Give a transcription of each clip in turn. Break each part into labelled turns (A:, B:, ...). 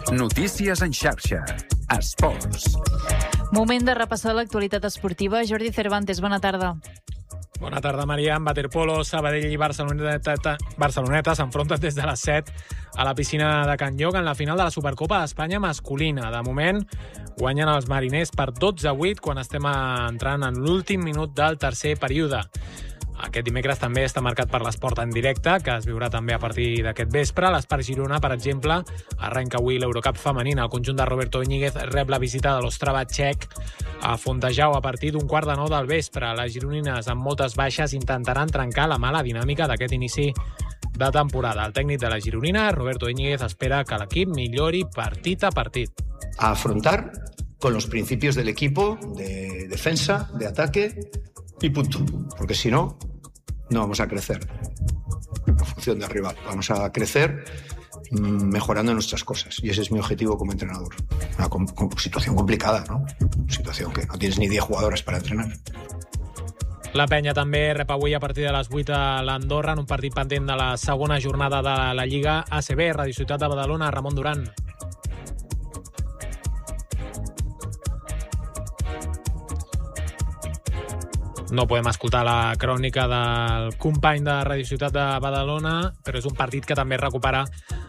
A: Notícies en xarxa. Esports.
B: Moment de repassar l'actualitat esportiva. Jordi Cervantes, bona tarda.
C: Bona tarda, Maria. En waterpolo, Sabadell i Barceloneta s'enfronten des de les 7 a la piscina de Can Lloc en la final de la Supercopa d'Espanya masculina. De moment, guanyen els mariners per 12-8 quan estem entrant en l'últim minut del tercer període. Aquest dimecres també està marcat per l'esport en directe, que es viurà també a partir d'aquest vespre. L'Espart Girona, per exemple, arrenca avui l'Eurocup femenina. El conjunt de Roberto Íñiguez rep la visita de l'Ostrava txec a Fontejau a partir d'un 8:45 del vespre. Les gironines, amb moltes baixes, intentaran trencar la mala dinàmica d'aquest inici de temporada. El tècnic de la gironina, Roberto Íñiguez, espera que l'equip millori partit a partit.
D: A afrontar con los principios del equipo, de defensa, de ataque y punto. Porque si no, no vamos a crecer en función del rival. Vamos a crecer mejorando nuestras cosas. Y ese es mi objetivo como entrenador. Una situación complicada, ¿no? Situación que no tienes ni 10 jugadoras para entrenar.
C: La penya també rep avui a partir de les 8 a l'Andorra en un partit pendent de la segona jornada de la Lliga ACB. Radio Ciutat de Badalona, Ramon Duran. No podem escoltar la crònica del company de Radio Ciutat de Badalona, però és un partit que també es recupera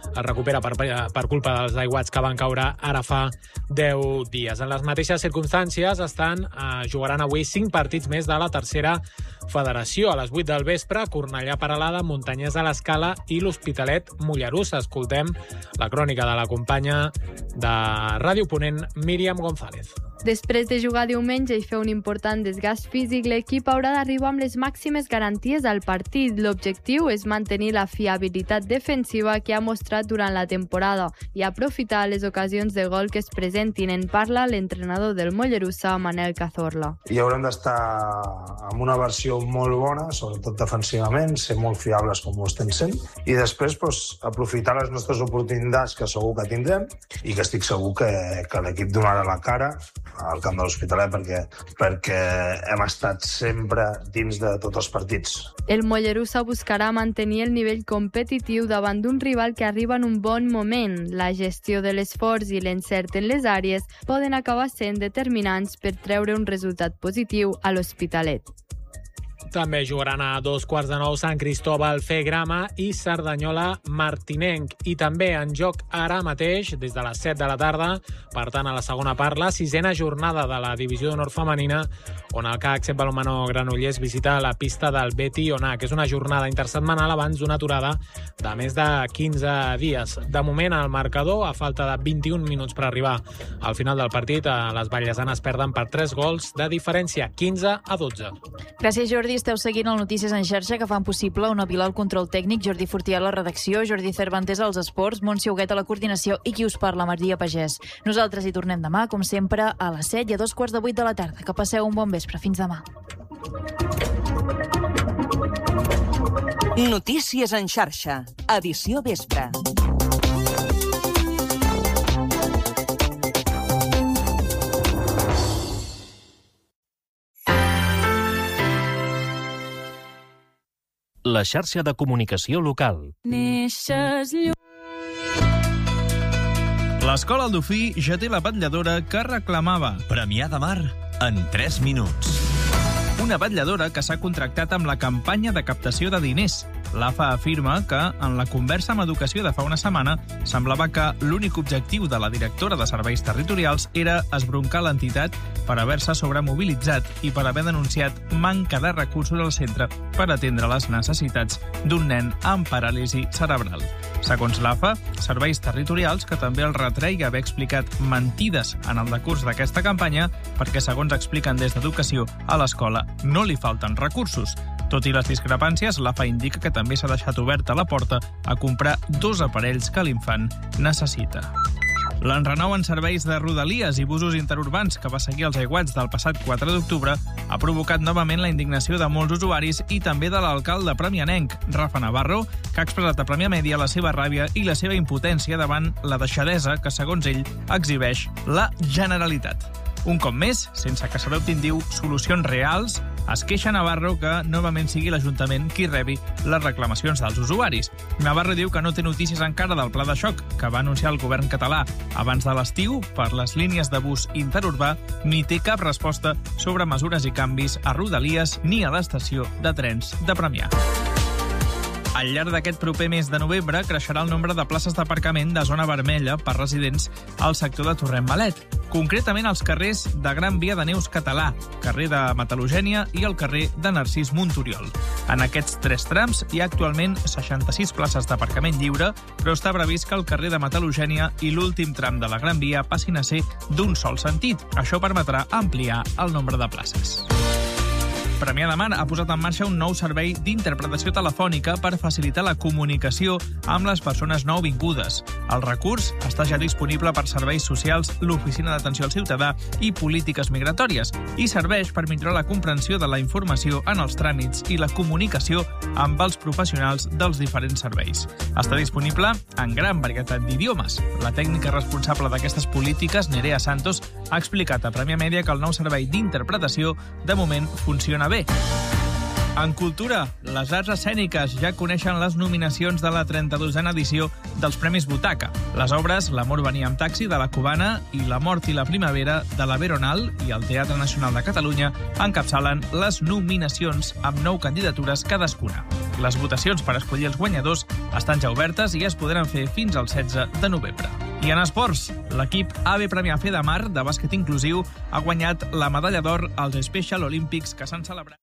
C: per culpa dels aiguats que van caure ara fa 10 dies. En les mateixes circumstàncies jugaran avui 5 partits més de la tercera federació. A les 8 del vespre, Cornellà Peralada, Muntanyès de l'Escala i l'Hospitalet Mollerussa. Escoltem la crònica de la companya de Ràdio Ponent, Míriam González.
E: Després de jugar diumenge i fer un important desgast físic, l'equip haurà d'arribar amb les màximes garanties al partit. L'objectiu és mantenir la fiabilitat defensiva que ha mostrat durant la temporada i aprofitar les ocasions de gol que es presentin. En parla l'entrenador del Mollerussa, Manel Cazorla.
F: I haurem d'estar amb una versió molt bona, sobretot defensivament, ser molt fiables com ho estem sent, i després aprofitar les nostres oportunitats que segur que tindrem i que estic segur que l'equip donarà la cara al camp de l'Hospitalet perquè hem estat sempre dins de tots els partits.
E: El Mollerussa buscarà mantenir el nivell competitiu davant d'un rival que arriba en un bon moment. La gestió de l'esforç i l'encert en les àrees poden acabar sent determinants per treure un resultat positiu a l'Hospitalet.
C: També jugaran a 8:45 Sant Cristóbal Grama i Cerdanyola Martinenc. I també en joc ara mateix, des de les 7 de la tarda, per tant a la segona part, la 6a jornada de la Divisió d'Honor femenina, on el CAC Balonmano Granollers visita la pista del Betis-Ona, que és una jornada intersetmanal abans d'una aturada de més de 15 dies. De moment, el marcador, a falta de 21 minuts per arribar al final del partit, les ballesanes perden per 3 gols de diferència, 15-12.
B: Gràcies, Jordi. Esteu seguint el Notícies en xarxa, que fan possible una Pilar al control tècnic, Jordi Fortià a la redacció, Jordi Cervantes als esports, Montse Huguet a la coordinació i qui us parla, Maria Pagès. Nosaltres hi tornem demà, com sempre, a les 7 i a 7:15 de la tarda. Que passeu un bon vespre. Fins demà.
G: Notícies en xarxa. Edició vespre.
H: La xarxa de comunicació local.
I: L'Escola Dofí ja té la vetlladora que reclamava.
J: Premià de Mar en 3 minuts.
I: Una vetlladora que s'ha contractat amb la campanya de captació de diners. L'AFA afirma que, en la conversa amb Educació de fa una setmana, semblava que l'únic objectiu de la directora de Serveis Territorials era esbroncar l'entitat per haver-se sobremobilitzat i per haver denunciat manca de recursos al centre per atendre les necessitats d'un nen amb paràlisi cerebral. Segons l'AFA, Serveis Territorials, que també el retreia haver explicat mentides en el decurs d'aquesta campanya, perquè, segons expliquen des d'Educació, a l'escola no li falten recursos. Tot i les discrepàncies, l'AFA indica que també s'ha deixat oberta la porta a comprar 2 aparells que l'infant necessita. L'enrenou en serveis de rodalies i busos interurbans que va seguir els aiguats del passat 4 d'octubre ha provocat novament la indignació de molts usuaris i també de l'alcalde premianenc, Rafa Navarro, que ha expressat a Premià Mèdia la seva ràbia i la seva impotència davant la deixadesa que, segons ell, exhibeix la Generalitat. Un cop més, sense que se l'obtinguin solucions reals, es queixa Navarro que novament sigui l'Ajuntament qui rebi les reclamacions dels usuaris. Navarro diu que no té notícies encara del pla de xoc que va anunciar el govern català abans de l'estiu per les línies de bus interurbà, ni té cap resposta sobre mesures i canvis a Rodalies ni a l'estació de trens de Premià. Al llarg d'aquest proper mes de novembre creixerà el nombre de places d'aparcament de zona vermella per residents al sector de Torrent Malet, concretament als carrers de Gran Via de Neus Català, carrer de Metal·logènia i el carrer de Narcís Montoriol. En aquests 3 trams hi ha actualment 66 places d'aparcament lliure, però està previst que el carrer de Metal·logènia i l'últim tram de la Gran Via passin a ser d'un sol sentit. Això permetrà ampliar el nombre de places. Premià de Mar ha posat en marxa un nou servei d'interpretació telefònica per facilitar la comunicació amb les persones nouvingudes. El recurs està ja disponible per serveis socials, l'Oficina d'Atenció al Ciutadà i Polítiques Migratòries i serveix per millorar la comprensió de la informació en els tràmits i la comunicació amb els professionals dels diferents serveis. Està disponible en gran varietat d'idiomes. La tècnica responsable d'aquestes polítiques, Nerea Santos, ha explicat a Premià Mèdia que el nou servei d'interpretació de moment funciona bé. En cultura, les arts escèniques ja coneixen les nominacions de la 32a edició dels Premis Butaca. Les obres L'amor venia amb taxi, de la Cubana, i La mort i la primavera, de la Veronal, i el Teatre Nacional de Catalunya encapçalen les nominacions amb 9 candidatures cadascuna. Les votacions per escollir els guanyadors estan ja obertes i es podran fer fins al 16 de novembre. I en esports, l'equip AB Premià Fer de Mar de bàsquet inclusiu ha guanyat la medalla d'or als Special Olympics que s'han celebrat.